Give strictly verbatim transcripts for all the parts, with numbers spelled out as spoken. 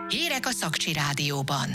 Hírek a Szakcsi Rádióban.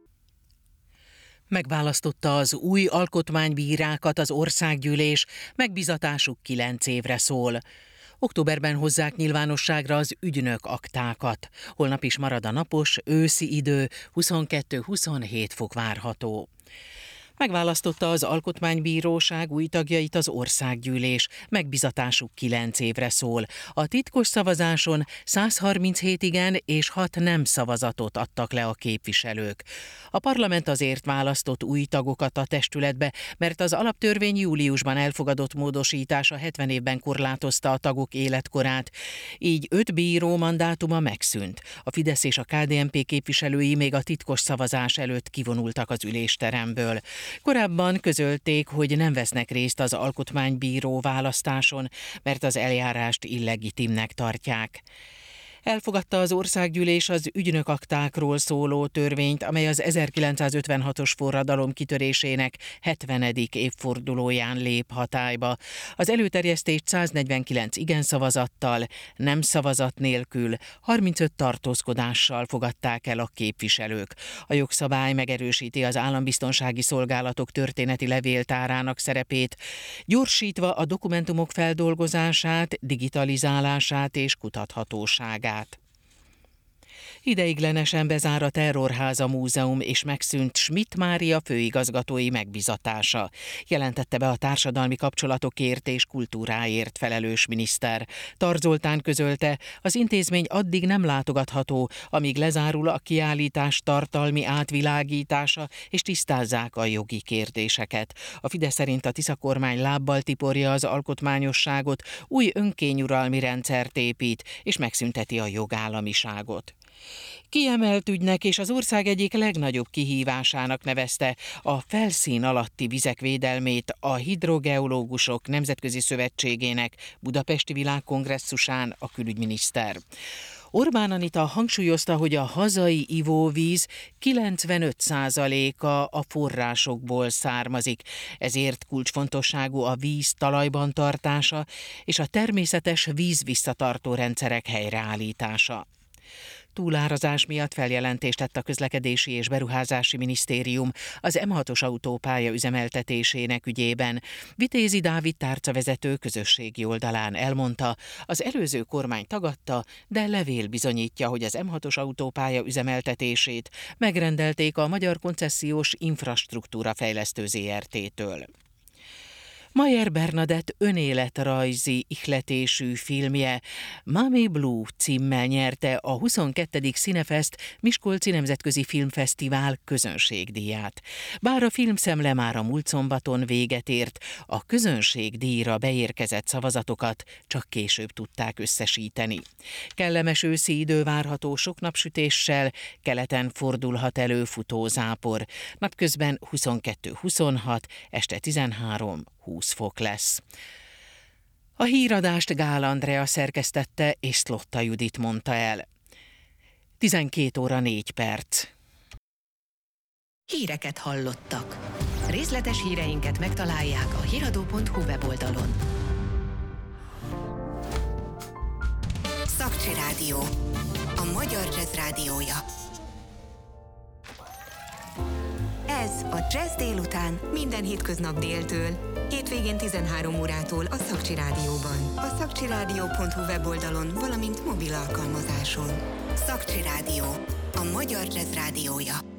Megválasztotta az új alkotmánybírákat az országgyűlés, megbízatásuk kilenc évre szól. Októberben hozzák nyilvánosságra az ügynök aktákat. Holnap is marad a napos, őszi idő, huszonkettő-huszonhét fok várható. Megválasztotta az Alkotmánybíróság új tagjait az országgyűlés, megbízatásuk kilenc évre szól. A titkos szavazáson száz harminchét igen és hat nem szavazatot adtak le a képviselők. A parlament azért választott új tagokat a testületbe, mert az alaptörvény júliusban elfogadott módosítása hetven évben korlátozta a tagok életkorát. Így öt bíró mandátuma megszűnt. A Fidesz és a ká dé en pé képviselői még a titkos szavazás előtt kivonultak az ülésteremből. Korábban közölték, hogy nem vesznek részt az alkotmánybíró választáson, mert az eljárást illegitimnek tartják. Elfogadta az országgyűlés az ügynök aktákról szóló törvényt, amely az ezerkilencszázötvenhatos forradalom kitörésének hetvenedik évfordulóján lép hatályba. Az előterjesztést száznegyvenkilenc igen szavazattal, nem szavazat nélkül, harmincöt tartózkodással fogadták el a képviselők. A jogszabály megerősíti az állambiztonsági szolgálatok történeti levéltárának szerepét, gyorsítva a dokumentumok feldolgozását, digitalizálását és kutathatóságát. Ideiglenesen bezár a Terrorháza Múzeum és megszűnt Schmidt Mária főigazgatói megbizatása, jelentette be a társadalmi kapcsolatokért és kultúráért felelős miniszter. Tar Zoltán közölte, az intézmény addig nem látogatható, amíg lezárul a kiállítás tartalmi átvilágítása és tisztázzák a jogi kérdéseket. A Fidesz szerint a Tisza kormány lábbal tiporja az alkotmányosságot, új önkényuralmi rendszert épít és megszünteti a jogállamiságot. Kiemelt ügynek és az ország egyik legnagyobb kihívásának nevezte a felszín alatti vizek védelmét a Hidrogeológusok Nemzetközi Szövetségének budapesti világkongresszusán a külügyminiszter. Orbán Anita hangsúlyozta, hogy a hazai ivóvíz kilencvenöt százaléka a forrásokból származik, ezért kulcsfontosságú a víz talajban tartása és a természetes vízvisszatartó rendszerek helyreállítása. Túlárazás miatt feljelentést tett a Közlekedési és Beruházási Minisztérium az em hatos autópálya üzemeltetésének ügyében. Vitézi Dávid tárcavezető közösségi oldalán elmondta, az előző kormány tagadta, de levél bizonyítja, hogy az em hatos autópálya üzemeltetését megrendelték a Magyar Koncesziós Infrastruktúra Fejlesztő zé er té-től. Mayer Bernadett önéletrajzi ihletésű filmje Mommy Blue címmel nyerte a huszonkettedik Cinefest Miskolci Nemzetközi Filmfesztivál közönségdíját. Bár a filmszemle már a múlt szombaton véget ért, a közönségdíjra beérkezett szavazatokat csak később tudták összesíteni. Kellemes őszi idő várható sok napsütéssel, keleten fordulhat elő futózápor. Napközben huszonkettő-huszonhat, este tizenhárom húsz fok lesz. A híradást Gál Andrea szerkesztette és Szlotta Judit mondta el. tizenkét óra négy perc. Híreket hallottak. Részletes híreinket megtalálják a hiradó pont hu weboldalon. Szakcsi Rádió, a magyar jazz rádiója. Ez a Jazz délután minden hétköznap déltől, hétvégén tizenhárom órától a Szakcsi Rádióban. A szakcsirádió pont hu weboldalon, valamint mobil alkalmazáson. Szakcsi Rádió, a magyar jazz rádiója.